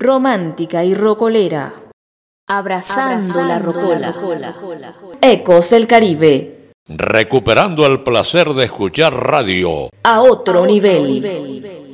romántica y rocolera. Abrazando la rocola. Ecos del Caribe. Recuperando el placer de escuchar radio A otro nivel.